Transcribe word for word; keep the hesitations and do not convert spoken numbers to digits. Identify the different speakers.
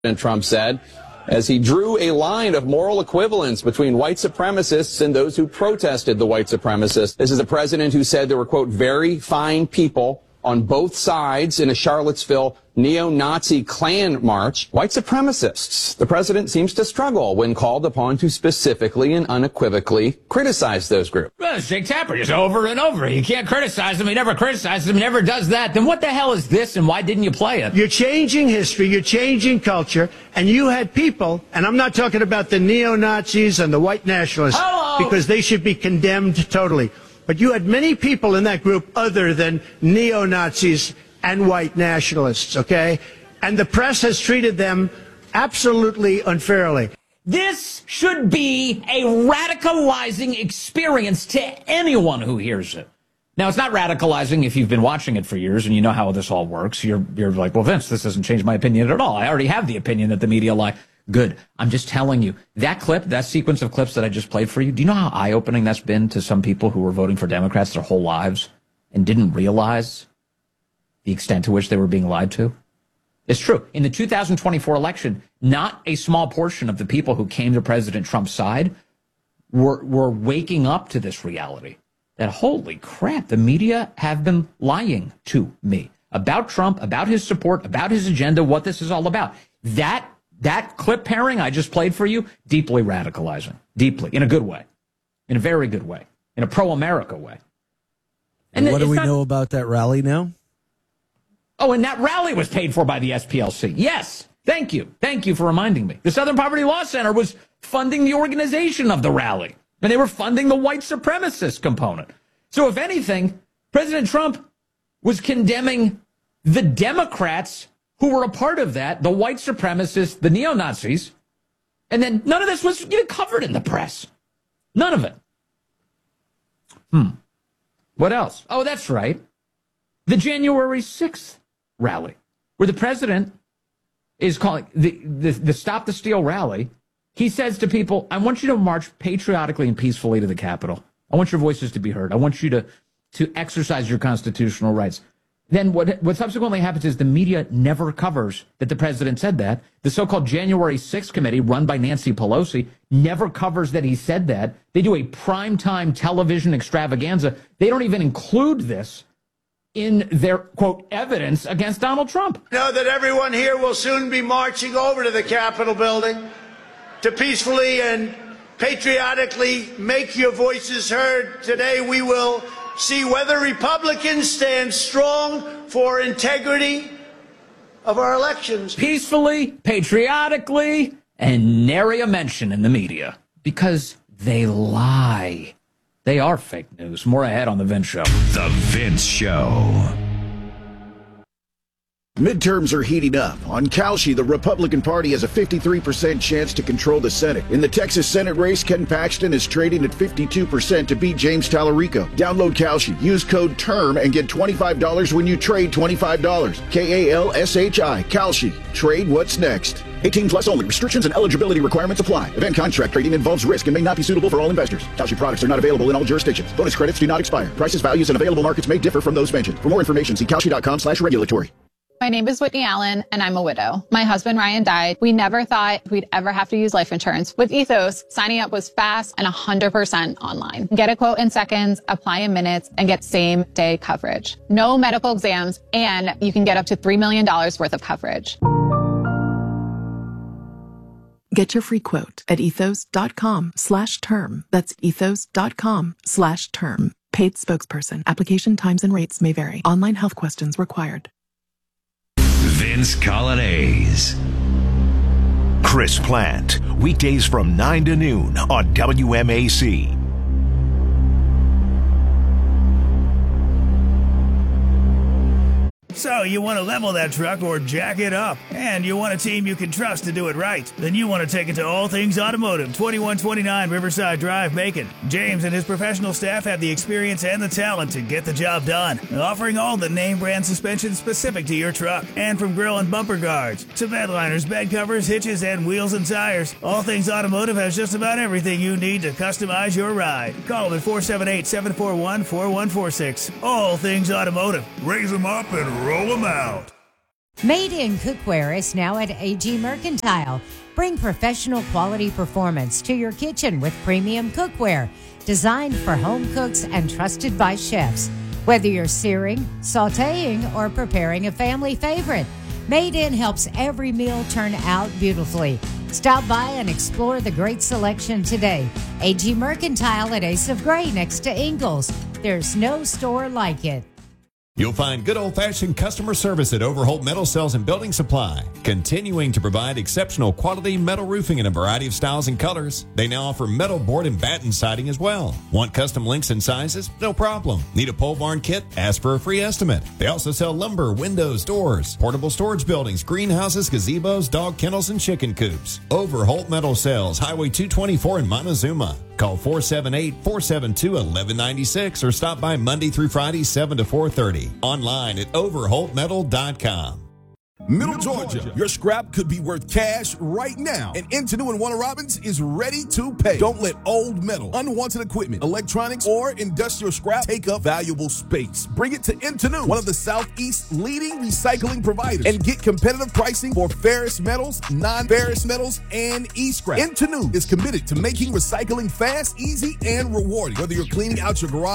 Speaker 1: Trump said, as he drew a line of moral equivalence between white supremacists and those who protested the white supremacists. This is a president who said there were, quote, very fine people on both sides in a Charlottesville neo-Nazi Klan march. White supremacists. The president seems to struggle when called upon to specifically and unequivocally criticize those groups.
Speaker 2: Well, it's Jake Tapper just over and over. You can't criticize him. He never criticizes him. He never does that. Then what the hell is this, and why didn't you play it?
Speaker 3: You're changing history. You're changing culture. And you had people, and I'm not talking about the neo-Nazis and the white nationalists,
Speaker 2: Hello.
Speaker 3: because they should be condemned totally. But you had many people in that group other than neo-Nazis and white nationalists, okay? And the press has treated them absolutely unfairly.
Speaker 2: This should be a radicalizing experience to anyone who hears it. Now, it's not radicalizing if you've been watching it for years and you know how this all works. You're, you're like, well, Vince, this doesn't change my opinion at all. I already have the opinion that the media lie. Good. I'm just telling you, that clip, that sequence of clips that I just played for you, do you know how eye-opening that's been to some people who were voting for Democrats their whole lives and didn't realize the extent to which they were being lied to? It's true. In the two thousand twenty-four election, not a small portion of the people who came to President Trump's side were, were waking up to this reality that, holy crap, the media have been lying to me about Trump, about his support, about his agenda, what this is all about. That That clip pairing I just played for you, deeply radicalizing. Deeply. In a good way. In a very good way. In a pro-America way.
Speaker 4: And, and what do we not, know about that rally now?
Speaker 2: Oh, and that rally was paid for by the S P L C. Yes. Thank you. Thank you for reminding me. The Southern Poverty Law Center was funding the organization of the rally. And they were funding the white supremacist component. So if anything, President Trump was condemning the Democrats who were a part of that, the white supremacists, the neo-Nazis, and then none of this was even covered in the press. None of it. Hmm. What else? Oh, that's right. The January sixth rally, where the president is calling the, the, the Stop the Steal rally. He says to people, I want you to march patriotically and peacefully to the Capitol. I want your voices to be heard. I want you to, to exercise your constitutional rights. Then what, what subsequently happens is the media never covers that the president said that. The so-called January sixth committee, run by Nancy Pelosi, never covers that he said that. They do a primetime television extravaganza. They don't even include this in their, quote, evidence against Donald Trump.
Speaker 3: I know that everyone here will soon be marching over to the Capitol building to peacefully and patriotically make your voices heard. Today we will see whether Republicans stand strong for integrity of our elections.
Speaker 2: Peacefully, patriotically, and nary a mention in the media. Because they lie. They are fake news. More ahead on The Vince Show.
Speaker 5: The Vince Show.
Speaker 6: Midterms are heating up. On Kalshi, the Republican Party has a fifty-three percent chance to control the Senate. In the Texas Senate race, Ken Paxton is trading at fifty-two percent to beat James Tallarico. Download Kalshi. Use code TERM and get twenty-five dollars when you trade twenty-five dollars. K A L S H I. Kalshi. Trade what's next. eighteen plus only. Restrictions and eligibility requirements apply. Event contract trading involves risk and may not be suitable for all investors. Kalshi products are not available in all jurisdictions. Bonus credits do not expire. Prices, values, and available markets may differ from those mentioned. For more information, see kalshi.com slash regulatory.
Speaker 7: My name is Whitney Allen, and I'm a widow. My husband, Ryan, died. We never thought we'd ever have to use life insurance. With Ethos, signing up was fast and one hundred percent online. Get a quote in seconds, apply in minutes, and get same-day coverage. No medical exams, and you can get up to three million dollars worth of coverage.
Speaker 8: Get your free quote at ethos.com slash term. That's ethos.com slash term. Paid spokesperson. Application times and rates may vary. Online health questions required.
Speaker 5: Vince Coglianese.
Speaker 9: Chris Plant, weekdays from nine to noon on W M A C.
Speaker 10: So you want to level that truck or jack it up, and you want a team you can trust to do it right. Then you want to take it to All Things Automotive, twenty-one twenty-nine Riverside Drive, Macon. James and his professional staff have the experience and the talent to get the job done, offering all the name brand suspension specific to your truck. And from grill and bumper guards to bed liners, bed covers, hitches, and wheels and tires, All Things Automotive has just about everything you need to customize your ride. Call them at four seven eight, seven four one, four one four six. All Things Automotive. Raise them up and roll them out.
Speaker 11: Made in Cookware is now at A G Mercantile. Bring professional quality performance to your kitchen with premium cookware designed for home cooks and trusted by chefs. Whether you're searing, sautéing, or preparing a family favorite, Made In helps every meal turn out beautifully. Stop by and explore the great selection today. A G Mercantile at Ace of Gray next to Ingalls. There's no store like it.
Speaker 12: You'll find good old-fashioned customer service at Overholt Metal Sales and Building Supply, continuing to provide exceptional quality metal roofing in a variety of styles and colors. They now offer metal board and batten siding as well. Want custom lengths and sizes? No problem. Need a pole barn kit? Ask for a free estimate. They also sell lumber, windows, doors, portable storage buildings, greenhouses, gazebos, dog kennels, and chicken coops. Overholt Metal Sales, Highway two twenty-four in Montezuma. Call four seven eight, four seven two, one one nine six or stop by Monday through Friday, seven to four thirty. Online at overholt metal dot com.
Speaker 13: Middle Georgia, your scrap could be worth cash right now, and Intenu and Warner Robins is ready to pay. Don't let old metal, unwanted equipment, electronics, or industrial scrap take up valuable space. Bring it to Intenu, one of the Southeast's leading recycling providers, and get competitive pricing for ferrous metals, non-ferrous metals, and e-scrap. Intenu is committed to making recycling fast, easy, and rewarding. Whether you're cleaning out your garage